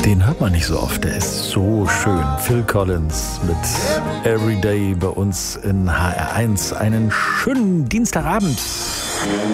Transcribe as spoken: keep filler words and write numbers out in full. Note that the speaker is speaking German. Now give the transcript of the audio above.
Den hört man nicht so oft, der ist so schön. Phil Collins mit Everyday bei uns in H R eins. Einen schönen Dienstagabend.